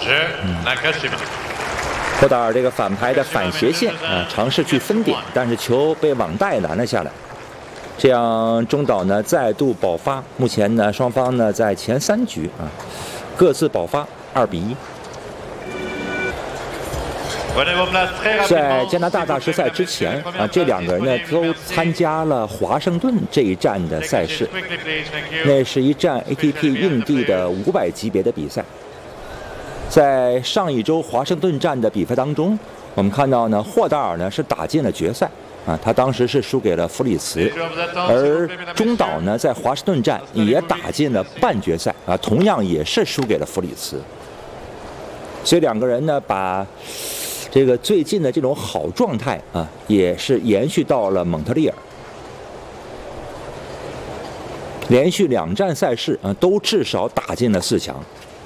霍达尔这个反拍的反斜线尝试去分点，但是球被网带拦了下来。这样中岛呢再度爆发。目前呢双方呢在前3局各自爆发2比1。在加拿大大师赛之前这2个人呢都参加了华盛顿这一站的赛事，那是一站 ATP 硬地的500级别的比赛。在上一周华盛顿站的比赛当中，我们看到呢霍达尔呢是打进了决赛他当时是输给了弗里茨，而中岛呢在华盛顿站也打进了半决赛同样也是输给了弗里茨。所以2个人呢把这个最近的这种好状态也是延续到了蒙特利尔，连续2站赛事都至少打进了4强。